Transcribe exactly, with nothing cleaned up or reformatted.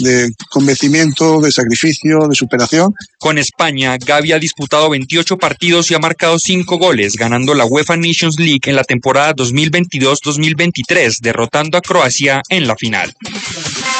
de convencimiento, de sacrificio, de superación. Con España, Gavi ha disputado veintiocho partidos y ha marcado cinco goles, ganando la UEFA Nations League en la temporada dos mil veintidós dos mil veintitrés, derrotando a Croacia en la final.